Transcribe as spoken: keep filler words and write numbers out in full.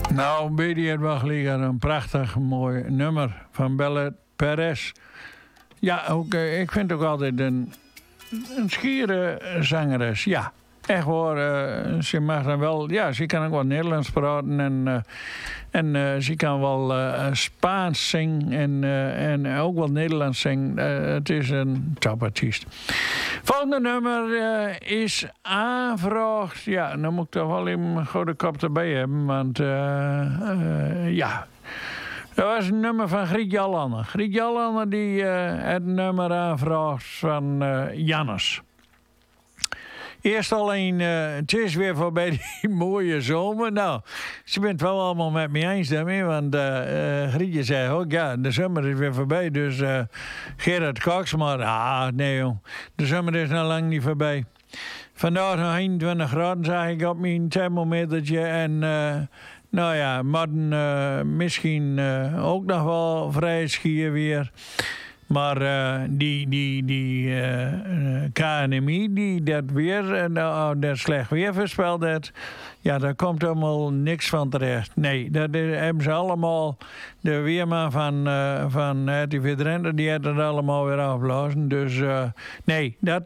Nou, Bedi had wel gelijk aan een prachtig mooi nummer van Belle Perez. Ja, ook, eh, ik vind ook altijd een, een schiere zangeres. Ja, echt hoor. Uh, ze mag dan wel, ja, ze kan ook wel Nederlands praten en, uh, en uh, ze kan wel uh, Spaans zingen en, uh, en ook wel Nederlands zingen. Uh, het is een topartiest. Volgende nummer uh, is aanvraagd. Ja, dan moet ik toch wel even een goede kop erbij hebben, want uh, uh, ja. Dat was een nummer van Griet Jallander. Griet Jallander die uh, het nummer aanvraagt van uh, Jannes. Eerst alleen, uh, het is weer voorbij die mooie zomer. Nou, ze bent het wel allemaal met me eens daarmee. Want uh, uh, Grietje zei ook, ja, de zomer is weer voorbij. Dus uh, Gerard Cox, maar ah, nee joh. De zomer is nog lang niet voorbij. Vandaag nog eenentwintig graden zag ik op mijn thermometertje. En uh, nou ja, modden uh, misschien uh, ook nog wel vrij schier weer. Maar uh, die, die, die uh, K N M I, die dat weer, uh, dat slecht weer voorspeld heeft, ja, daar komt helemaal niks van terecht. Nee, dat hebben ze allemaal, de weerman van, uh, van R T V Drenthe, die heeft het allemaal weer afgeblazen. Dus uh, nee, dat